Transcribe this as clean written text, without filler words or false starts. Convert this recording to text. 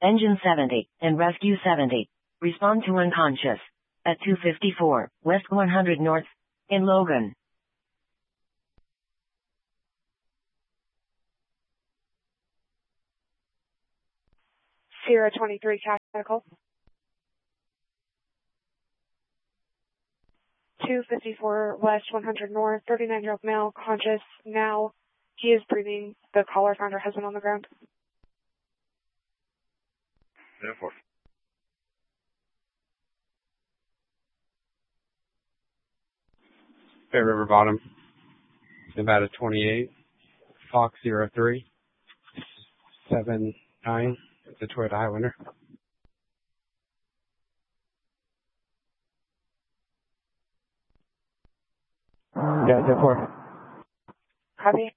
Engine 70 and Rescue 70. Respond to unconscious. At 254 West 100 North in Logan. Sierra 23 Cash Medical. 254 West 100 North, 39-year-old male, conscious now. He is breathing. The caller found her husband on the ground. Therefore. Fair River Bottom, Nevada 28, Fox 03, 79, it's a Toyota Highlander. Yeah, 4. Copy.